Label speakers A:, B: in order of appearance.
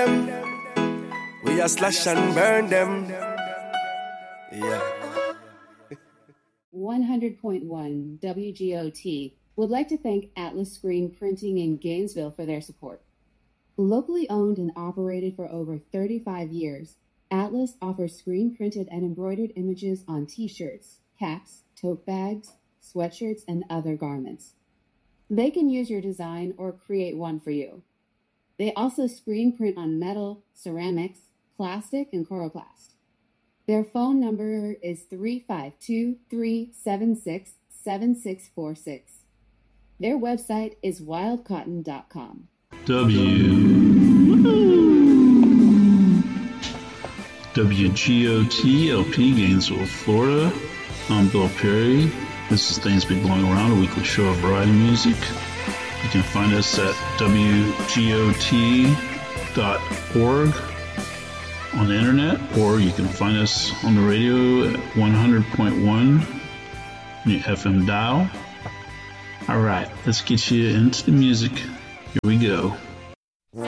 A: them. We are slash and burn them. Yeah.
B: 100.1 WGOT would like to thank Atlas Screen Printing in Gainesville for their support. Locally owned and operated for over 35 years, Atlas offers screen-printed and embroidered images on T-shirts, caps, tote bags, sweatshirts, and other garments. They can use your design or create one for you. They also screen print on metal, ceramics, plastic, and coroplast. Their phone number is 352-376-7646. Their website is wildcotton.com.
C: WGOT LP Gainesville, Florida. I'm Bill Perry. This is Things Be Blowing Around, a weekly show of variety music. You can find us at WGOT.org on the internet, or you can find us on the radio at 100.1 your FM dial. All right, let's get you into the music. Here we go.